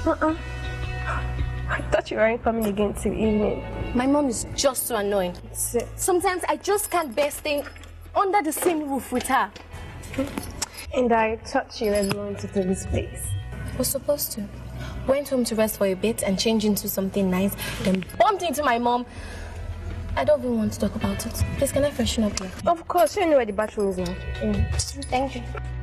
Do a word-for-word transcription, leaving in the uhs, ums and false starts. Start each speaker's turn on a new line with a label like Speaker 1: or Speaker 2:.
Speaker 1: Uh-uh. I thought you weren't coming again till evening.
Speaker 2: My mom is just so annoying.
Speaker 1: So,
Speaker 2: sometimes I just can't bear staying under the same roof with her.
Speaker 1: And I thought you were going to this place.
Speaker 2: Was supposed to. Went home to rest for a bit and change into something nice, then bumped into my mom. I don't even want to talk about it. Please, can I freshen up here?
Speaker 1: Of course, you know where the bathroom is now.
Speaker 2: Mm. Thank you.